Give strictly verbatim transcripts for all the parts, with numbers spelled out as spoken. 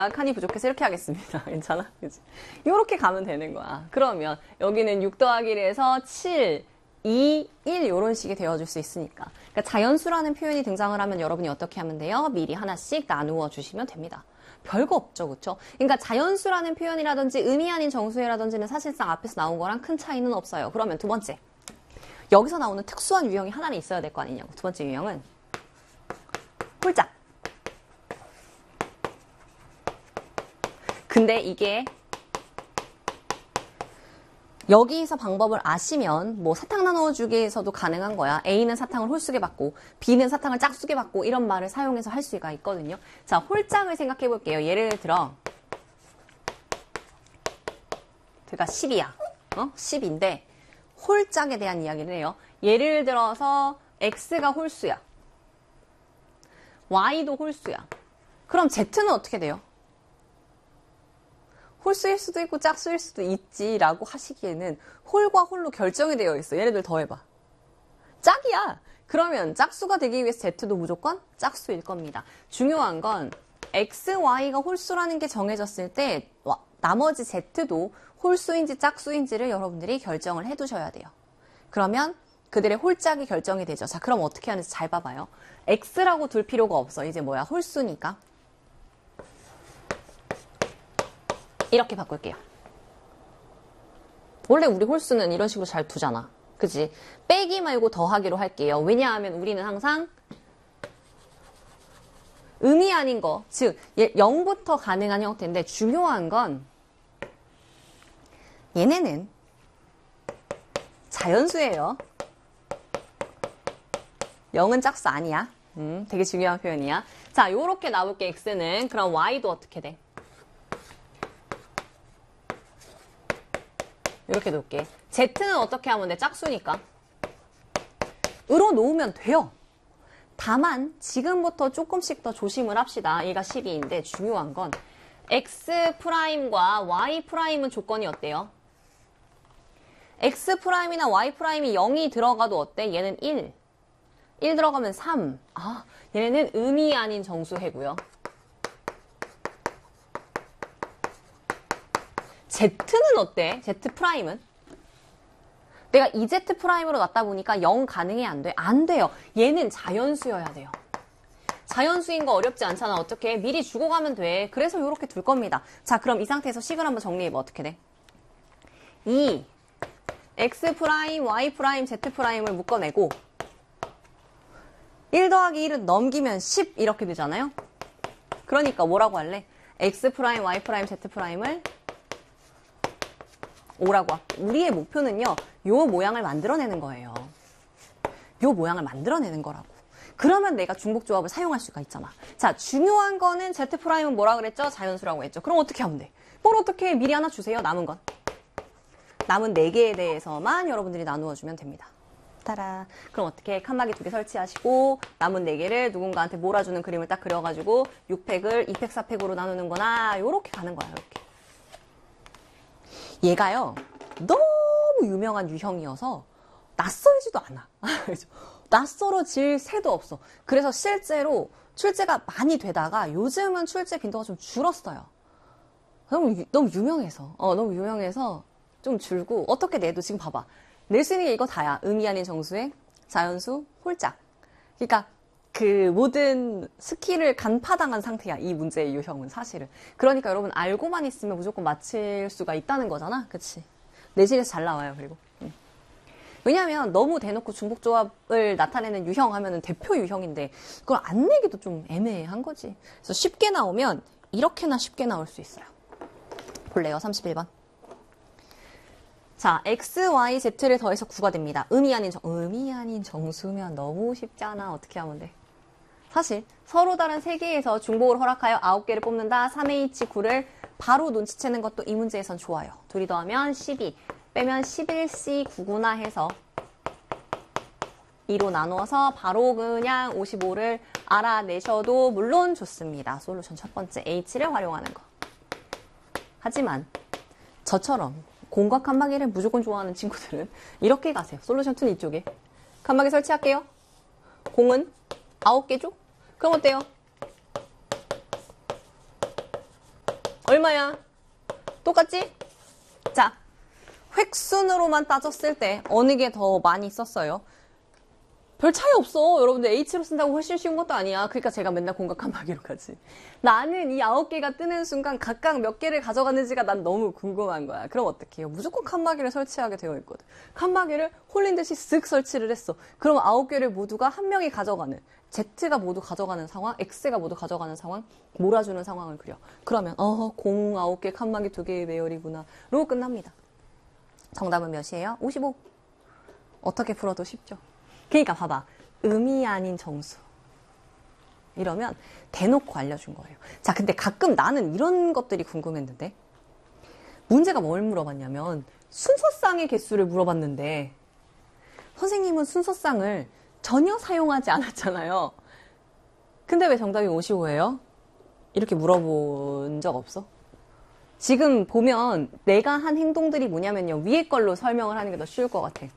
칸이 부족해서 이렇게 하겠습니다. 괜찮아? 그치? 이렇게 가면 되는 거야. 그러면 여기는 육 더하기 일에서 칠, 이, 일 이런 식이 되어줄 수 있으니까. 그러니까 자연수라는 표현이 등장을 하면 여러분이 어떻게 하면 돼요? 미리 하나씩 나누어 주시면 됩니다. 별거 없죠, 그쵸? 그러니까 자연수라는 표현이라든지 의미 아닌 정수해라든지는 사실상 앞에서 나온 거랑 큰 차이는 없어요. 그러면 두 번째. 여기서 나오는 특수한 유형이 하나는 있어야 될 거 아니냐고. 두 번째 유형은 홀짝. 근데 이게 여기서 방법을 아시면 뭐 사탕 나눠주기에서도 가능한 거야. A는 사탕을 홀수게 받고 B는 사탕을 짝수게 받고 이런 말을 사용해서 할 수가 있거든요. 자, 홀짝을 생각해 볼게요. 예를 들어 제가 십이야. 어? 십인데 홀짝에 대한 이야기를 해요. 예를 들어서 X가 홀수야. Y도 홀수야. 그럼 Z는 어떻게 돼요? 홀수일 수도 있고 짝수일 수도 있지라고 하시기에는 홀과 홀로 결정이 되어 있어. 얘네들 더해봐. 짝이야. 그러면 짝수가 되기 위해서 Z도 무조건 짝수일 겁니다. 중요한 건 X, Y가 홀수라는 게 정해졌을 때 나머지 Z도 홀수인지 짝수인지를 여러분들이 결정을 해두셔야 돼요. 그러면 그들의 홀짝이 결정이 되죠. 자, 그럼 어떻게 하는지 잘 봐봐요. X라고 둘 필요가 없어. 이제 뭐야? 홀수니까. 이렇게 바꿀게요. 원래 우리 홀수는 이런 식으로 잘 두잖아. 그치? 빼기 말고 더하기로 할게요. 왜냐하면 우리는 항상 의미 아닌 거, 즉 영부터 가능한 형태인데 중요한 건 얘네는 자연수예요. 영은 짝수 아니야. 음, 되게 중요한 표현이야. 자, 요렇게 나올게 X는. 그럼 Y도 어떻게 돼? 이렇게 놓을게. Z는 어떻게 하면 돼? 짝수니까. 으로 놓으면 돼요. 다만 지금부터 조금씩 더 조심을 합시다. 얘가 십이인데 중요한 건 X'과 Y'은 조건이 어때요? X'이나 Y'이 영이 들어가도 어때? 얘는 일. 일 들어가면 삼. 아, 얘네는 의미 아닌 정수해고요. Z는 어때? Z'은? 내가 이 Z'으로 놨다 보니까 영 가능해 안 돼? 안 돼요. 얘는 자연수여야 돼요. 자연수인 거 어렵지 않잖아. 어떻게? 미리 주고 가면 돼. 그래서 이렇게 둘 겁니다. 자, 그럼 이 상태에서 식을 한번 정리해봐. 어떻게 돼? 이 X', Y', Z'을 묶어내고 일 더하기 일은 넘기면 십 이렇게 되잖아요. 그러니까 뭐라고 할래? X', Y', Z'을 오라고 할게. 우리의 목표는요. 요 모양을 만들어내는 거예요. 요 모양을 만들어내는 거라고. 그러면 내가 중복조합을 사용할 수가 있잖아. 자, 중요한 거는 Z'은 뭐라 그랬죠? 자연수라고 했죠. 그럼 어떻게 하면 돼? 뭘 어떻게 해? 미리 하나 주세요. 남은 건. 남은 네 개에 대해서만 여러분들이 나누어주면 됩니다. 따라. 그럼 어떻게 칸막이 두 개 설치하시고 남은 네 개를 누군가한테 몰아주는 그림을 딱 그려가지고 육 팩을 이 팩, 사 팩으로 나누는 거나 요렇게 가는 거야. 이렇게. 얘가요. 너무 유명한 유형이어서 낯설지도 않아. 낯설어질 새도 없어. 그래서 실제로 출제가 많이 되다가 요즘은 출제 빈도가 좀 줄었어요. 너무, 유, 너무 유명해서. 어, 너무 유명해서 좀 줄고 어떻게 내도 지금 봐봐. 낼 수 있는 게 이거 다야. 의미 아닌 정수의 자연수, 홀짝. 그러니까 그 모든 스킬을 간파당한 상태야. 이 문제의 유형은 사실은. 그러니까 여러분 알고만 있으면 무조건 맞힐 수가 있다는 거잖아. 그치? 내신에서 잘 나와요. 그리고. 응. 왜냐하면 너무 대놓고 중복조합을 나타내는 유형 하면은 대표 유형인데 그걸 안 내기도 좀 애매한 거지. 그래서 쉽게 나오면 이렇게나 쉽게 나올 수 있어요. 볼래요? 삼십일 번. 자, X, Y, Z를 더해서 구가 됩니다. 의미 아닌 정, 의미 아닌 정수면 너무 쉽잖아. 어떻게 하면 돼? 사실 서로 다른 세 개에서 중복을 허락하여 아홉 개를 뽑는다. 삼 에이치 구를 바로 눈치채는 것도 이 문제에선 좋아요. 둘이 더하면 십이, 빼면 십일 씨 구구나 해서 이로 나누어서 바로 그냥 오십오를 알아내셔도 물론 좋습니다. 솔루션 첫 번째 H를 활용하는 거. 하지만 저처럼 공과 칸막이를 무조건 좋아하는 친구들은 이렇게 가세요. 솔루션 이는 이쪽에. 칸막이 설치할게요. 공은 아홉 개죠? 그럼 어때요? 얼마야? 똑같지? 자, 획순으로만 따졌을 때 어느 게 더 많이 썼어요? 별 차이 없어. 여러분들 H로 쓴다고 훨씬 쉬운 것도 아니야. 그러니까 제가 맨날 공각 칸막이로 가지. 나는 이 아홉 개가 뜨는 순간 각각 몇 개를 가져가는지가 난 너무 궁금한 거야. 그럼 어떡해요? 무조건 칸막이를 설치하게 되어 있거든. 칸막이를 홀린 듯이 쓱 설치를 했어. 그럼 아홉 개를 모두가 한 명이 가져가는, Z가 모두 가져가는 상황, X가 모두 가져가는 상황, 몰아주는 상황을 그려. 그러면 어, 공 아홉 개, 칸막이 두 개의 배열이구나. 로 끝납니다. 정답은 몇이에요? 오십오. 어떻게 풀어도 쉽죠. 그러니까 봐봐. 음이 아닌 정수. 이러면 대놓고 알려준 거예요. 자, 근데 가끔 나는 이런 것들이 궁금했는데 문제가 뭘 물어봤냐면 순서쌍의 개수를 물어봤는데 선생님은 순서쌍을 전혀 사용하지 않았잖아요. 근데 왜 정답이 오십오예요? 이렇게 물어본 적 없어? 지금 보면 내가 한 행동들이 뭐냐면요. 위에 걸로 설명을 하는 게 더 쉬울 것 같아.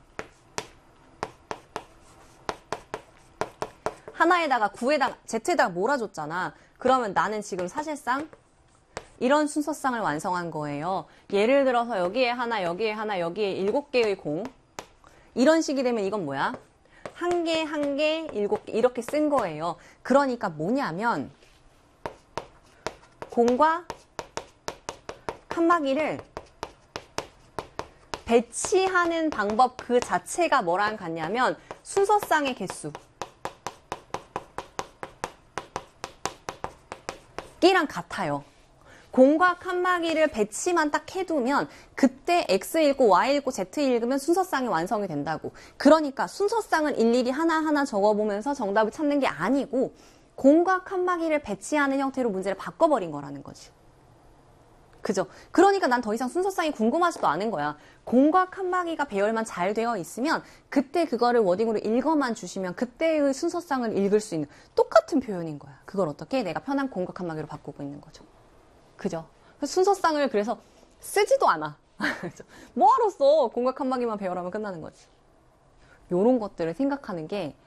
하나에다가 구에다가 Z에다가 몰아줬잖아. 그러면 나는 지금 사실상 이런 순서쌍을 완성한 거예요. 예를 들어서 여기에 하나, 여기에 하나, 여기에 일곱 개의 공. 이런 식이 되면 이건 뭐야? 한 개, 한 개, 일곱 개 이렇게 쓴 거예요. 그러니까 뭐냐면 공과 칸막이를 배치하는 방법 그 자체가 뭐랑 같냐면 순서쌍의 개수. 이랑 같아요. 공과 칸막이를 배치만 딱 해두면 그때 X 읽고 Y 읽고 Z 읽으면 순서쌍이 완성이 된다고. 그러니까 순서쌍은 일일이 하나하나 적어보면서 정답을 찾는 게 아니고 공과 칸막이를 배치하는 형태로 문제를 바꿔버린 거라는 거지. 그죠? 그러니까 난 더 이상 순서쌍이 궁금하지도 않은 거야. 공과 칸막이가 배열만 잘 되어 있으면 그때 그거를 워딩으로 읽어만 주시면 그때의 순서쌍을 읽을 수 있는 똑같은 표현인 거야. 그걸 어떻게? 내가 편한 공과 칸막이로 바꾸고 있는 거죠. 그죠? 순서쌍을 그래서 쓰지도 않아. 뭐하러 써? 공과 칸막이만 배열하면 끝나는 거지. 요런 것들을 생각하는 게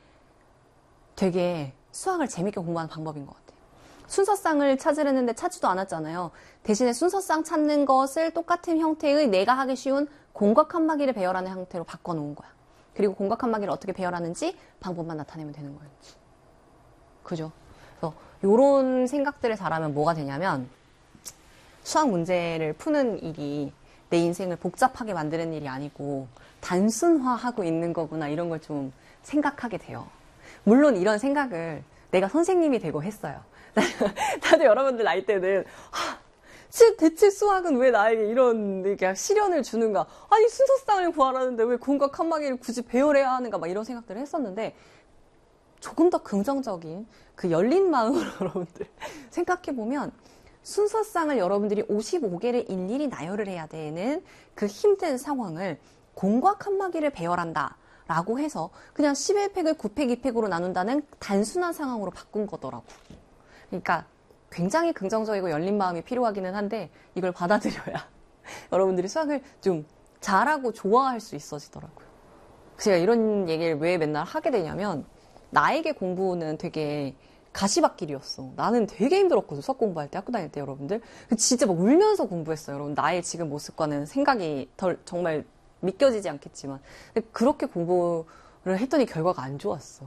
되게 수학을 재밌게 공부하는 방법인 것 같아요. 순서쌍을 찾으려는데 찾지도 않았잖아요. 대신에 순서쌍 찾는 것을 똑같은 형태의 내가 하기 쉬운 공과 칸막이를 배열하는 형태로 바꿔놓은 거야. 그리고 공과 칸막이를 어떻게 배열하는지 방법만 나타내면 되는 거였지. 그죠? 그래서 요런 생각들을 잘하면 뭐가 되냐면 수학 문제를 푸는 일이 내 인생을 복잡하게 만드는 일이 아니고 단순화하고 있는 거구나 이런 걸 좀 생각하게 돼요. 물론 이런 생각을 내가 선생님이 되고 했어요. 다들 여러분들 나이 때는 하, 대체 수학은 왜 나에게 이런 이렇게 시련을 주는가? 아니 순서쌍을 구하라는데 왜 공과 칸막이를 굳이 배열해야 하는가? 막 이런 생각들을 했었는데 조금 더 긍정적인 그 열린 마음으로 여러분들 생각해보면 순서쌍을 여러분들이 오십오 개를 일일이 나열을 해야 되는 그 힘든 상황을 공과 칸막이를 배열한다 라고 해서 그냥 십일 팩을 구 팩, 이 팩으로 나눈다는 단순한 상황으로 바꾼 거더라고. 그러니까 굉장히 긍정적이고 열린 마음이 필요하기는 한데 이걸 받아들여야 여러분들이 수학을 좀 잘하고 좋아할 수 있어지더라고요. 제가 이런 얘기를 왜 맨날 하게 되냐면 나에게 공부는 되게 가시밭길이었어. 나는 되게 힘들었거든. 수학 공부할 때, 학교 다닐 때 여러분들. 진짜 막 울면서 공부했어요. 여러분 나의 지금 모습과는 생각이 덜 정말 믿겨지지 않겠지만 근데 그렇게 공부를 했더니 결과가 안 좋았어.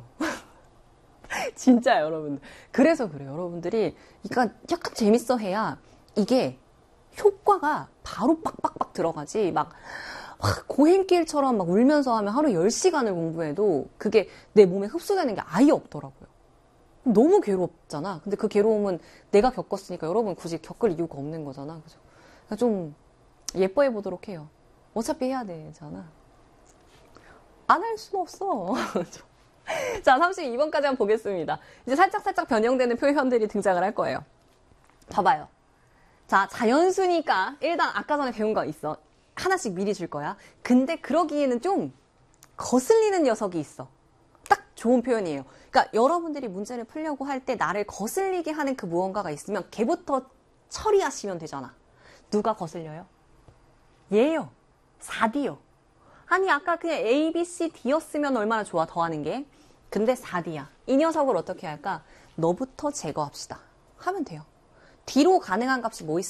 진짜 여러분들. 그래서 그래요. 여러분들이 그러니까 약간 재밌어 해야 이게 효과가 바로 빡빡빡 들어가지 막, 막 고행길처럼 막 울면서 하면 하루 열 시간을 공부해도 그게 내 몸에 흡수되는 게 아예 없더라고요. 너무 괴롭잖아. 근데 그 괴로움은 내가 겪었으니까 여러분 굳이 겪을 이유가 없는 거잖아. 그죠? 그러니까 좀 예뻐해 보도록 해요. 어차피 해야 되잖아. 안 할 수는 없어. 자, 삼십이 번까지 한번 보겠습니다. 이제 살짝살짝 변형되는 표현들이 등장을 할 거예요. 봐봐요. 자, 자연수니까 일단 아까 전에 배운 거 있어. 하나씩 미리 줄 거야. 근데 그러기에는 좀 거슬리는 녀석이 있어. 딱 좋은 표현이에요. 그러니까 여러분들이 문제를 풀려고 할 때 나를 거슬리게 하는 그 무언가가 있으면 걔부터 처리하시면 되잖아. 누가 거슬려요? 얘요. 사 디요. 아니 아까 그냥 A, B, C, D였으면 얼마나 좋아 더하는 게. 근데 사 디야. 이 녀석을 어떻게 할까? 너부터 제거합시다. 하면 돼요. D로 가능한 값이 뭐 있어?